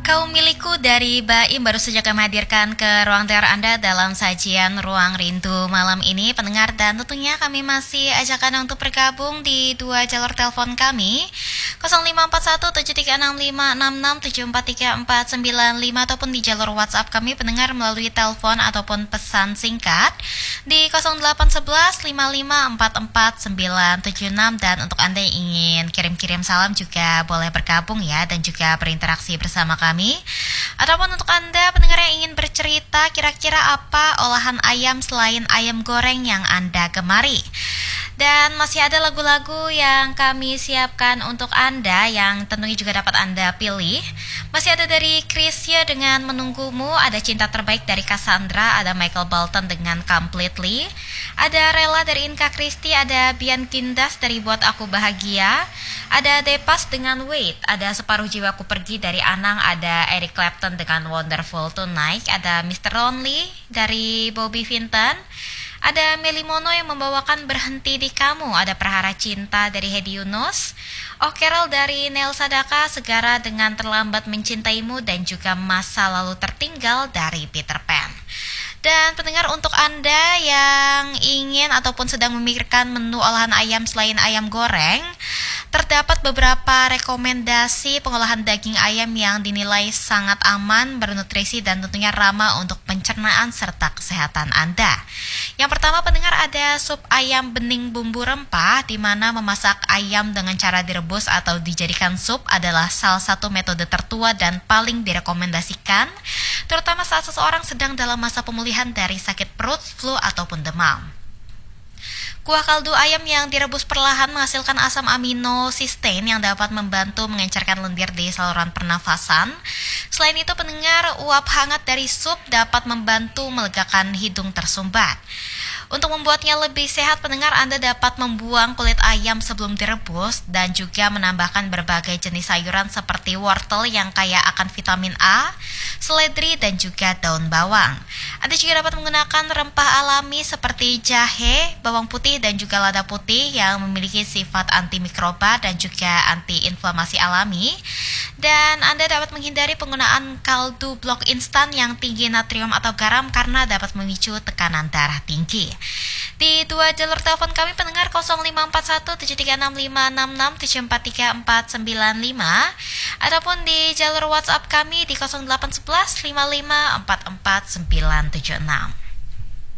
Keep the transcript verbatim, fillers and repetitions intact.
Kaum milikku dari Baim baru saja kami hadirkan ke ruang dengar Anda dalam sajian Ruang Rindu malam ini, pendengar, dan tentunya kami masih ajak Anda untuk bergabung di dua jalur telepon kami nol lima empat satu tujuh tiga enam lima enam enam tujuh empat tiga empat sembilan lima ataupun di jalur WhatsApp kami pendengar melalui telepon ataupun pesan singkat di nol delapan satu satu lima lima empat empat sembilan tujuh enam. Dan untuk Anda yang ingin kirim-kirim salam juga boleh bergabung ya, dan juga berinteraksi bersama kami. Kami. Ataupun untuk Anda pendengar yang ingin bercerita kira-kira apa olahan ayam selain ayam goreng yang Anda gemari. Dan masih ada lagu-lagu yang kami siapkan untuk Anda yang tentunya juga dapat Anda pilih. Masih ada dari Chrisye dengan Menunggumu, ada Cinta Terbaik dari Cassandra, ada Michael Bolton dengan Completely, ada Rela dari Inka Kristi, ada Bian Kindas dari Buat Aku Bahagia, ada Depas dengan Wait, ada Separuh Jiwaku Pergi dari Anang, ada Eric Clapton dengan Wonderful Tonight, ada mister Lonely dari Bobby Vinton, ada Meli Mono yang membawakan Berhenti di Kamu, ada Perhara Cinta dari Hedi Yunus, Oh Carol dari Nel Sadaka, Segara dengan Terlambat Mencintaimu, dan juga Masa Lalu Tertinggal dari Peter Pan. Dan pendengar, untuk Anda yang ingin ataupun sedang memikirkan menu olahan ayam selain ayam goreng, terdapat beberapa rekomendasi pengolahan daging ayam yang dinilai sangat aman, bernutrisi, dan tentunya ramah untuk pencernaan serta kesehatan Anda. Yang pertama pendengar, ada sup ayam bening bumbu rempah, di mana memasak ayam dengan cara direbus atau dijadikan sup adalah salah satu metode tertua dan paling direkomendasikan, terutama saat seseorang sedang dalam masa pemulihan dari sakit perut, flu, ataupun demam. Kuah kaldu ayam yang direbus perlahan menghasilkan asam amino sistein yang dapat membantu mengencerkan lendir di saluran pernafasan. Selain itu pendengar, uap hangat dari sup dapat membantu melegakan hidung tersumbat. Untuk membuatnya lebih sehat pendengar, Anda dapat membuang kulit ayam sebelum direbus dan juga menambahkan berbagai jenis sayuran seperti wortel yang kaya akan vitamin A, seledri, dan juga daun bawang. Anda juga dapat menggunakan rempah alami seperti jahe, bawang putih, dan juga lada putih yang memiliki sifat antimikroba dan juga antiinflamasi alami. Dan Anda dapat menghindari penggunaan kaldu blok instan yang tinggi natrium atau garam karena dapat memicu tekanan darah tinggi. Di dua jalur telepon kami pendengar nol lima empat satu tujuh tiga enam lima enam enam tujuh empat tiga empat sembilan lima ataupun di jalur WhatsApp kami di nol delapan satu satu lima lima empat empat sembilan tujuh enam.